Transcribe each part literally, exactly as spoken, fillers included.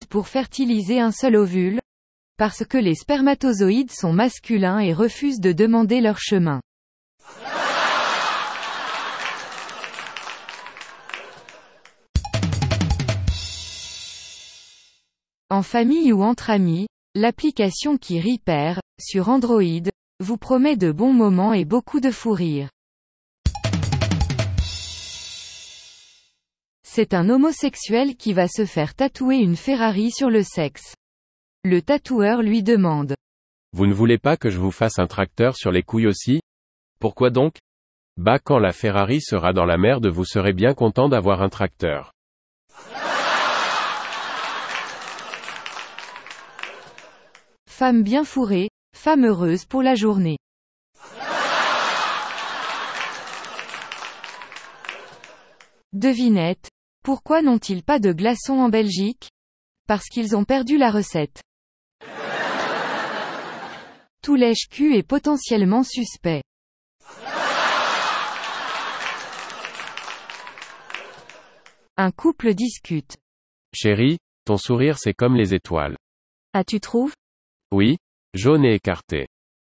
pour fertiliser un seul ovule, parce que les spermatozoïdes sont masculins et refusent de demander leur chemin. En famille ou entre amis, l'application qui Repair, sur Android, vous promet de bons moments et beaucoup de fou rire. C'est un homosexuel qui va se faire tatouer une Ferrari sur le sexe. Le tatoueur lui demande. Vous ne voulez pas que je vous fasse un tracteur sur les couilles aussi? Pourquoi donc? Bah quand la Ferrari sera dans la merde vous serez bien content d'avoir un tracteur. Femme bien fourrée, femme heureuse pour la journée. Devinette. Pourquoi n'ont-ils pas de glaçons en Belgique? Parce qu'ils ont perdu la recette. Tout lèche-cul est potentiellement suspect. Un couple discute. Chérie, ton sourire c'est comme les étoiles. Ah tu trouves? Oui, jaune et écarté.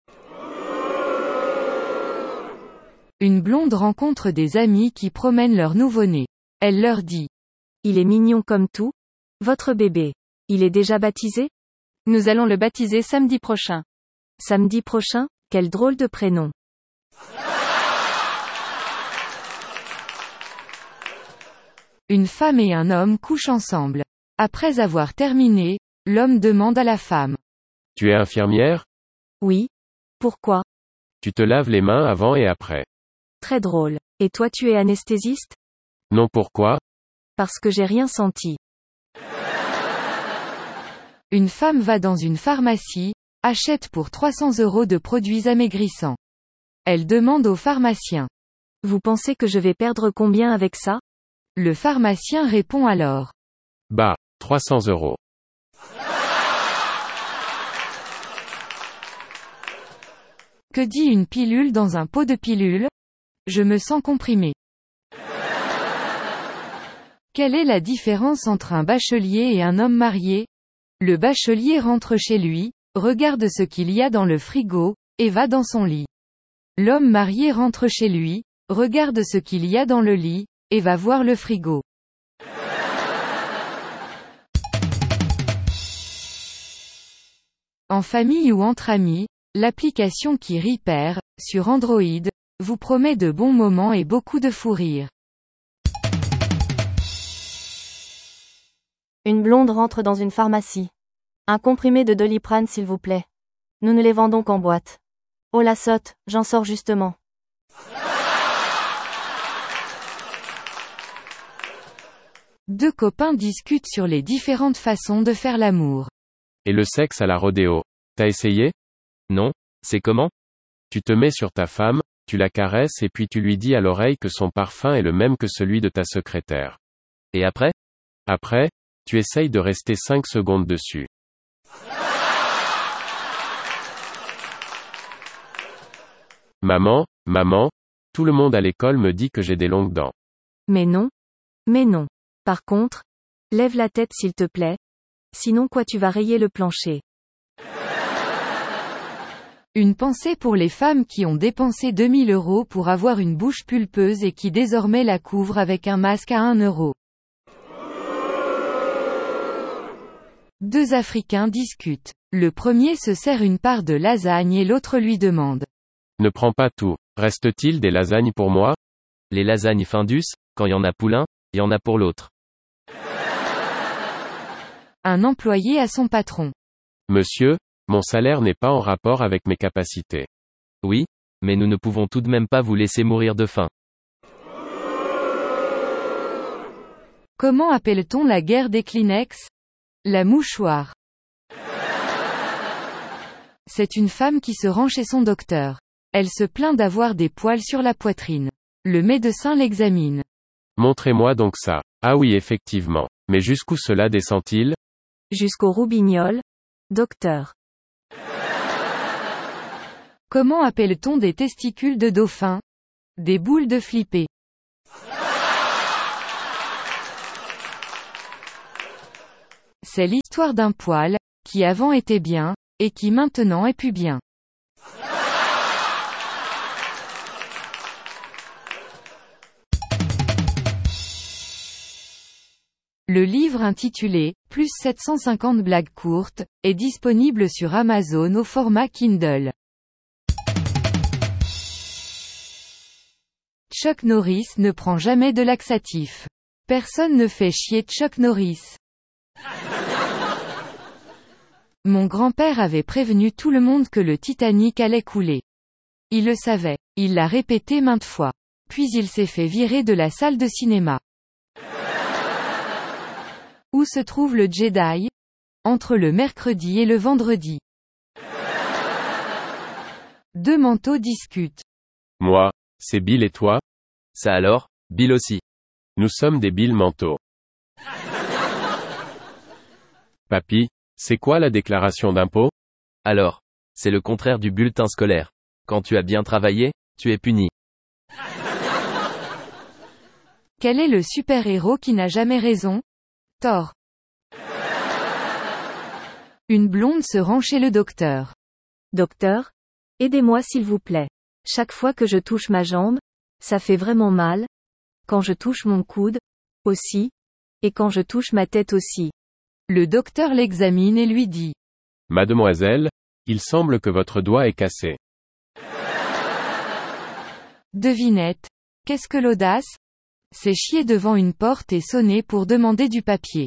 Une blonde rencontre des amis qui promènent leur nouveau-né. Elle leur dit. Il est mignon comme tout. Votre bébé. Il est déjà baptisé? Nous allons le baptiser samedi prochain. Samedi prochain? Quel drôle de prénom. Une femme et un homme couchent ensemble. Après avoir terminé, l'homme demande à la femme. Tu es infirmière? Oui. Pourquoi? Tu te laves les mains avant et après. Très drôle. Et toi tu es anesthésiste? Non pourquoi? Parce que j'ai rien senti. Une femme va dans une pharmacie, achète pour trois cents euros de produits amaigrissants. Elle demande au pharmacien. Vous pensez que je vais perdre combien avec ça? Le pharmacien répond alors. Bah, trois cents euros. Que dit une pilule dans un pot de pilule? Je me sens comprimé. Quelle est la différence entre un bachelier et un homme marié? Le bachelier rentre chez lui, regarde ce qu'il y a dans le frigo, et va dans son lit. L'homme marié rentre chez lui, regarde ce qu'il y a dans le lit, et va voir le frigo. En famille ou entre amis, l'application qui Repair, sur Android, vous promet de bons moments et beaucoup de fou rire. Une blonde rentre dans une pharmacie. Un comprimé de Doliprane s'il vous plaît. Nous ne les vendons qu'en boîte. Oh la sotte, j'en sors justement. Deux copains discutent sur les différentes façons de faire l'amour. Et le sexe à la rodéo. T'as essayé? Non, c'est comment? Tu te mets sur ta femme, tu la caresses et puis tu lui dis à l'oreille que son parfum est le même que celui de ta secrétaire. Et après? Après, tu essayes de rester cinq secondes dessus. Maman, maman, tout le monde à l'école me dit que j'ai des longues dents. Mais non. Mais non. Par contre, lève la tête s'il te plaît. Sinon quoi tu vas rayer le plancher. Une pensée pour les femmes qui ont dépensé deux mille euros pour avoir une bouche pulpeuse et qui désormais la couvrent avec un masque à un euro. Deux Africains discutent. Le premier se sert une part de lasagne et l'autre lui demande. Ne prends pas tout. Reste-t-il des lasagnes pour moi? Les lasagnes Findus, quand il y en a pour l'un, il y en a pour l'autre. Un employé à son patron. Monsieur, mon salaire n'est pas en rapport avec mes capacités. Oui, mais nous ne pouvons tout de même pas vous laisser mourir de faim. Comment appelle-t-on la guerre des Kleenex? La mouchoir. C'est une femme qui se rend chez son docteur. Elle se plaint d'avoir des poils sur la poitrine. Le médecin l'examine. Montrez-moi donc ça. Ah oui effectivement. Mais jusqu'où cela descend-il? Jusqu'au roubignoles. Docteur. Comment appelle-t-on des testicules de dauphin? Des boules de flipper. C'est l'histoire d'un poil, qui avant était bien, et qui maintenant est plus bien. Le livre intitulé « Plus sept cent cinquante blagues courtes » est disponible sur Amazon au format Kindle. Chuck Norris ne prend jamais de laxatif. Personne ne fait chier Chuck Norris. Mon grand-père avait prévenu tout le monde que le Titanic allait couler. Il le savait. Il l'a répété maintes fois. Puis il s'est fait virer de la salle de cinéma. Où se trouve le Jedi? Entre le mercredi et le vendredi. Deux manteaux discutent. Moi, c'est Bill et toi? Ça alors, Bill aussi. Nous sommes des Bill manteaux. Papy, c'est quoi la déclaration d'impôt? Alors, c'est le contraire du bulletin scolaire. Quand tu as bien travaillé, tu es puni. Quel est le super-héros qui n'a jamais raison? Thor. Une blonde se rend chez le docteur. Docteur? Aidez-moi s'il vous plaît. Chaque fois que je touche ma jambe, ça fait vraiment mal. Quand je touche mon coude, aussi. Et quand je touche ma tête aussi. Le docteur l'examine et lui dit. Mademoiselle, il semble que votre doigt est cassé. Devinette. Qu'est-ce que l'audace? C'est chier devant une porte et sonner pour demander du papier.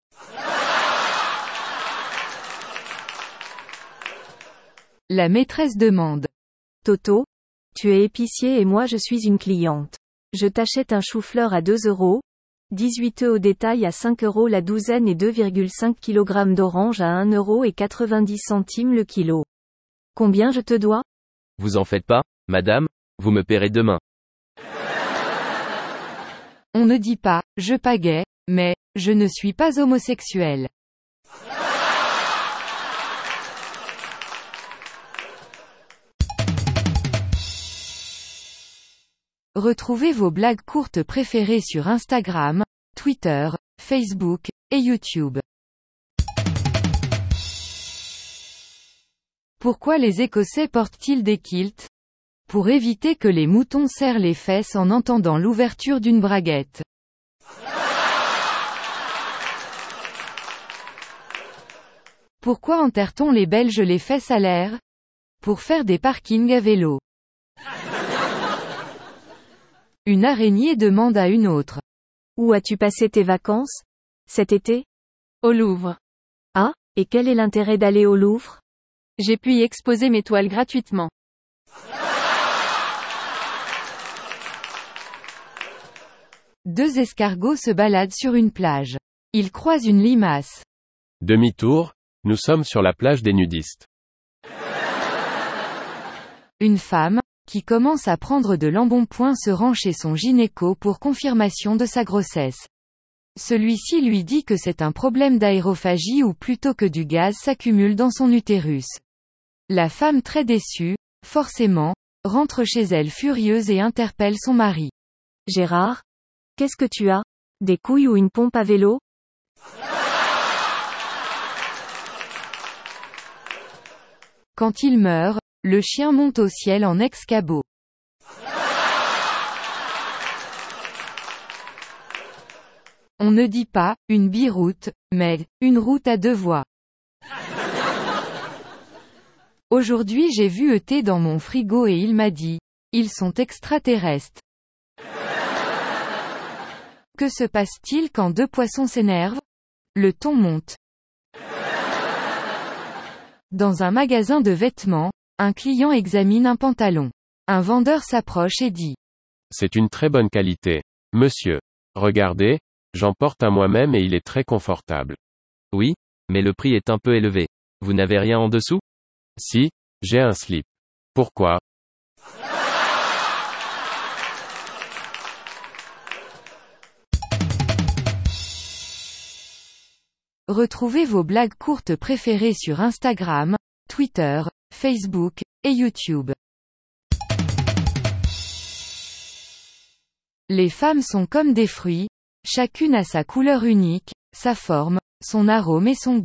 La maîtresse demande. Toto? Tu es épicier et moi je suis une cliente. Je t'achète un chou-fleur à deux euros, dix-huit œufs au détail à cinq euros la douzaine et deux virgule cinq kilogrammes d'oranges à un euro et quatre-vingt-dix centimes le kilo. Combien je te dois? Vous en faites pas, madame, vous me paierez demain. On ne dit pas, je pagaie, mais, je ne suis pas homosexuel. Retrouvez vos blagues courtes préférées sur Instagram, Twitter, Facebook, et YouTube. Pourquoi les Écossais portent-ils des kilts? Pour éviter que les moutons serrent les fesses en entendant l'ouverture d'une braguette. Pourquoi enterre-t-on les Belges les fesses à l'air? Pour faire des parkings à vélo. Une araignée demande à une autre. Où as-tu passé tes vacances? Cet été? Au Louvre. Ah, et quel est l'intérêt d'aller au Louvre? J'ai pu y exposer mes toiles gratuitement. Deux escargots se baladent sur une plage. Ils croisent une limace. Demi-tour, nous sommes sur la plage des nudistes. Une femme, qui commence à prendre de l'embonpoint se rend chez son gynéco pour confirmation de sa grossesse. Celui-ci lui dit que c'est un problème d'aérophagie ou plutôt que du gaz s'accumule dans son utérus. La femme très déçue, forcément, rentre chez elle furieuse et interpelle son mari. Gérard? Qu'est-ce que tu as? Des couilles ou une pompe à vélo? Quand il meurt, le chien monte au ciel en ex-cabot. On ne dit pas, une biroute, mais, une route à deux voies. Aujourd'hui j'ai vu E T dans mon frigo et il m'a dit, ils sont extraterrestres. Que se passe-t-il quand deux poissons s'énervent? Le ton monte. Dans un magasin de vêtements, un client examine un pantalon. Un vendeur s'approche et dit. C'est une très bonne qualité. Monsieur. Regardez, j'en porte un moi-même et il est très confortable. Oui, mais le prix est un peu élevé. Vous n'avez rien en dessous? Si, j'ai un slip. Pourquoi? Retrouvez vos blagues courtes préférées sur Instagram, Twitter, Facebook, et YouTube. Les femmes sont comme des fruits, chacune a sa couleur unique, sa forme, son arôme et son goût.